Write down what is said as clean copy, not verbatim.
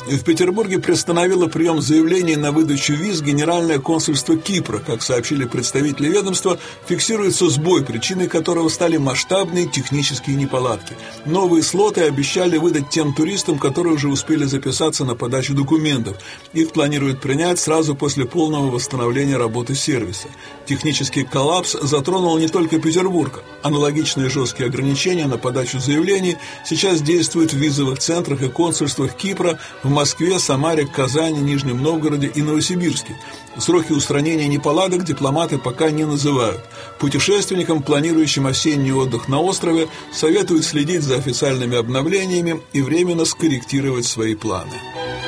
В Петербурге приостановило прием заявлений на выдачу виз Генеральное консульство Кипра. Как сообщили представители ведомства, фиксируется сбой, причиной которого стали масштабные технические неполадки. Новые слоты обещали выдать тем туристам, которые уже успели записаться на подачу документов. Их планируют принять сразу после полного восстановления работы сервиса. Технический коллапс затронул не только Петербург. Аналогичные жесткие ограничения на подачу заявлений сейчас действуют в визовых центрах и консульствах Кипра в Москве, Самаре, Казани, Нижнем Новгороде и Новосибирске. Сроки устранения неполадок дипломаты пока не называют. Путешественникам, планирующим осенний отдых на острове, советуют следить за официальными обновлениями и временно скорректировать свои планы.